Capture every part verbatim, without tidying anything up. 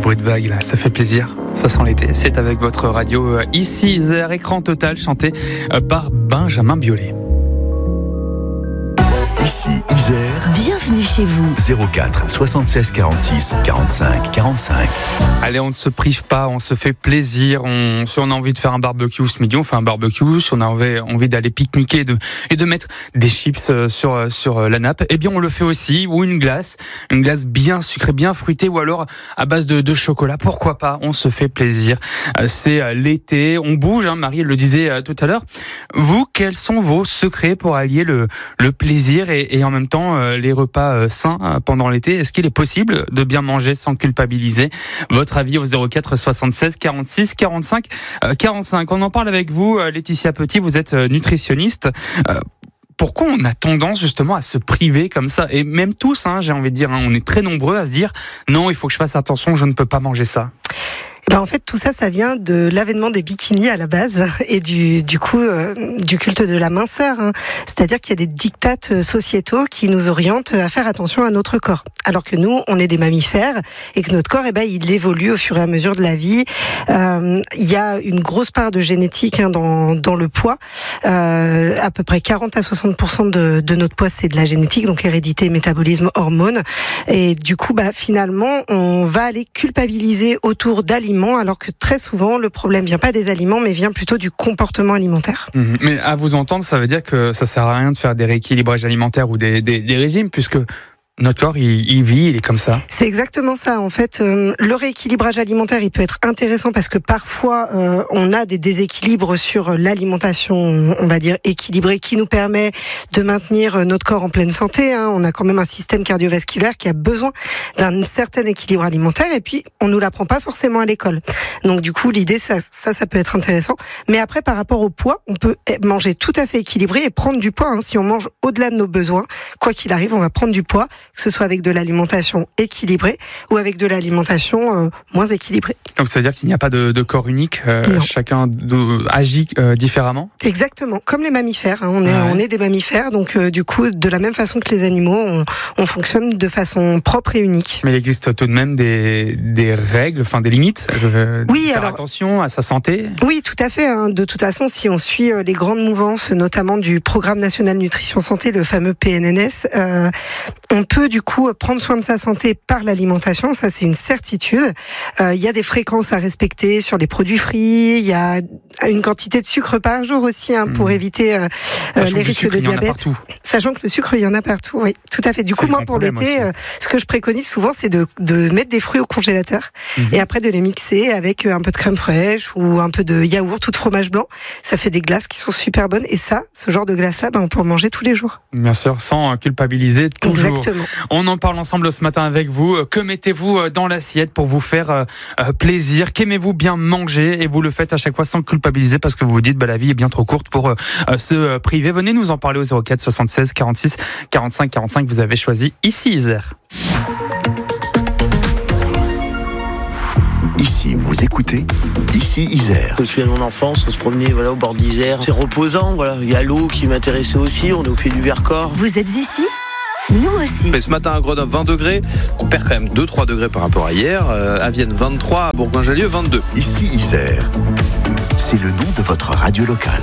bruit de vague là, ça fait plaisir. Ça sent l'été. C'est avec votre radio ici Isère, écran total, chanté par Benjamin Biolay. Ici Isère. Bienvenue chez vous. zéro quatre soixante-seize quarante-six quarante-cinq quarante-cinq. Allez, on ne se prive pas, on se fait plaisir. On, si on a envie de faire un barbecue ce midi, on fait un barbecue. Si on a envie, envie d'aller pique-niquer et de, et de mettre des chips sur, sur la nappe, eh bien on le fait aussi. Ou une glace, une glace bien sucrée, bien fruitée, ou alors à base de, de chocolat. Pourquoi pas? On se fait plaisir. C'est l'été, on bouge. Hein, Marie le disait tout à l'heure. Vous, quels sont vos secrets pour allier le, le plaisir et Et en même temps, euh, les repas euh, sains euh, pendant l'été? Est-ce qu'il est possible de bien manger sans culpabiliser? Votre avis au zéro quatre soixante-seize quarante-six quarante-cinq quarante-cinq. On en parle avec vous, euh, Laetitia Petit, vous êtes euh, nutritionniste. Euh, Pourquoi on a tendance justement à se priver comme ça? Et même tous, hein, j'ai envie de dire, hein, on est très nombreux à se dire non, il faut que je fasse attention, je ne peux pas manger ça. Ben en fait, tout ça, ça vient de l'avènement des bikinis à la base et du, du coup euh, du culte de la minceur. Hein. C'est-à-dire qu'il y a des dictates sociétaux qui nous orientent à faire attention à notre corps. Alors que nous, on est des mammifères et que notre corps, eh ben, il évolue au fur et à mesure de la vie. Euh, il y a une grosse part de génétique hein, dans, dans le poids. Euh, à peu près quarante à soixante pour cent de, de notre poids, c'est de la génétique, donc hérédité, métabolisme, hormones. Et du coup, bah, finalement, on va aller culpabiliser autour d'aliments, alors que très souvent, le problème vient pas des aliments, mais vient plutôt du comportement alimentaire. Mmh. Mais à vous entendre, ça veut dire que ça sert à rien de faire des rééquilibrages alimentaires ou des, des, des régimes, puisque notre corps, il, il vit, il est comme ça. C'est exactement ça. En fait, euh, le rééquilibrage alimentaire, il peut être intéressant parce que parfois, euh, on a des déséquilibres sur l'alimentation, on va dire équilibrée, qui nous permet de maintenir notre corps en pleine santé. Hein. On a quand même un système cardiovasculaire qui a besoin d'un certain équilibre alimentaire, et puis on nous l'apprend pas forcément à l'école. Donc du coup, l'idée, ça, ça, ça peut être intéressant. Mais après, par rapport au poids, on peut manger tout à fait équilibré et prendre du poids. Hein. Si on mange au-delà de nos besoins, quoi qu'il arrive, on va prendre du poids, que ce soit avec de l'alimentation équilibrée ou avec de l'alimentation euh, moins équilibrée. Donc ça veut dire qu'il n'y a pas de, de corps unique, euh, chacun de, agit euh, différemment? Exactement, comme les mammifères, hein. on, est, ouais. on est des mammifères, donc euh, du coup, de la même façon que les animaux, on, on fonctionne de façon propre et unique. Mais il existe tout de même des, des règles, enfin des limites, euh, oui, faire alors, attention à sa santé? Oui, tout à fait. Hein. De toute façon, si on suit euh, les grandes mouvances, notamment du Programme National Nutrition Santé, le fameux P N N S, euh, on peut du coup prendre soin de sa santé par l'alimentation, ça c'est une certitude. Euh, il y a des fréquences à respecter sur les produits frits, il y a une quantité de sucre par jour aussi hein, pour mmh. éviter euh, les risques sucre, de diabète. Sachant que le sucre, il y en a partout, oui, tout à fait. Du coup, moi pour l'été, euh, ce que je préconise souvent, c'est de, de mettre des fruits au congélateur mmh. et après de les mixer avec un peu de crème fraîche ou un peu de yaourt ou de fromage blanc. Ça fait des glaces qui sont super bonnes et ça, ce genre de glace-là, ben, on peut en manger tous les jours. Bien sûr, sans culpabiliser toujours. Exactement. On en parle ensemble ce matin avec vous. Que mettez-vous dans l'assiette pour vous faire euh, plaisir? Qu'aimez-vous bien manger? Et vous le faites à chaque fois sans culpabiliser parce que vous vous dites bah, la vie est bien trop courte pour euh, se priver. Venez nous en parler au zéro quatre soixante-seize quarante-six quarante-cinq quarante-cinq. Vous avez choisi ici Isère. Ici, vous écoutez Ici Isère. Je me souviens de mon enfance, on se promenait voilà, au bord d'Isère. C'est reposant, voilà. Il y a l'eau qui m'intéressait aussi, on est au pied du Vercors. Vous êtes ici ? Nous aussi. Mais ce matin à Grenoble, vingt degrés. On perd quand même deux à trois degrés par rapport à hier. Euh, à Vienne, vingt-trois. À Bourgoin-Jallieu, vingt-deux. Ici Isère. C'est le nom de votre radio locale.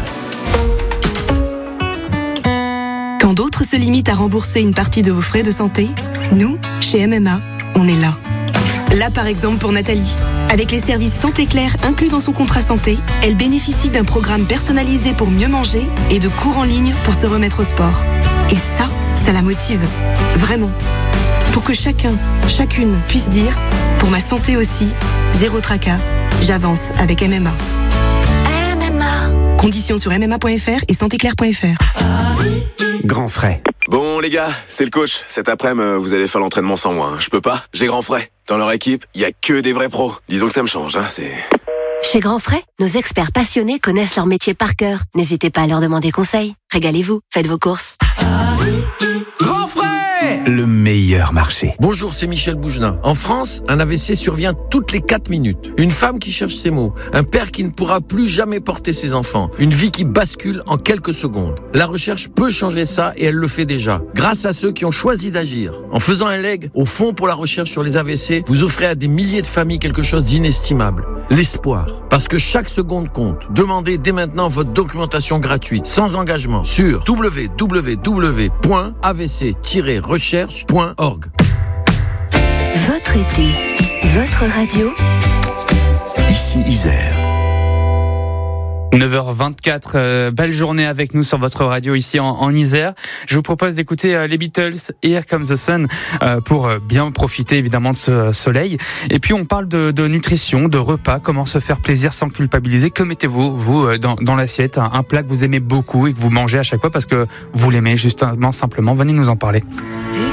Quand d'autres se limitent à rembourser une partie de vos frais de santé, nous, chez M M A, on est là. Là, par exemple, pour Nathalie. Avec les services Santé Claire inclus dans son contrat santé, elle bénéficie d'un programme personnalisé pour mieux manger et de cours en ligne pour se remettre au sport. Et ça, ça la motive. Vraiment. Pour que chacun, chacune puisse dire, pour ma santé aussi, zéro tracas, j'avance avec M M A. M M A. Conditions sur m m a point f r et santé claire point f r. Grand frais. Bon les gars, c'est le coach. Cet après-midi, vous allez faire l'entraînement sans moi. Hein. Je peux pas, j'ai Grand Frais. Dans leur équipe, il y a que des vrais pros. Disons que ça me change, hein, c'est... Chez Grand Frais, nos experts passionnés connaissent leur métier par cœur. N'hésitez pas à leur demander conseil. Régalez-vous, faites vos courses. Grand Frais, le meilleur marché. Bonjour, c'est Michel Bougenat. En France, un A V C survient toutes les quatre minutes. Une femme qui cherche ses mots. Un père qui ne pourra plus jamais porter ses enfants. Une vie qui bascule en quelques secondes. La recherche peut changer ça et elle le fait déjà. Grâce à ceux qui ont choisi d'agir. En faisant un leg au Fonds pour la recherche sur les A V C, vous offrez à des milliers de familles quelque chose d'inestimable. L'espoir. Parce que chaque seconde compte. Demandez dès maintenant votre documentation gratuite, sans engagement, sur w w w point a v c tiret recherche point org. Votre été, votre radio. Ici Isère. neuf heures vingt-quatre, euh, belle journée avec nous sur votre radio ici en, en Isère. Je vous propose d'écouter euh, les Beatles, Here Comes the Sun, euh, pour euh, bien profiter évidemment de ce soleil. Et puis on parle de, de nutrition, de repas, comment se faire plaisir sans culpabiliser. Que mettez-vous, vous, euh, dans, dans l'assiette, un, un plat que vous aimez beaucoup et que vous mangez à chaque fois parce que vous l'aimez justement, simplement. Venez nous en parler.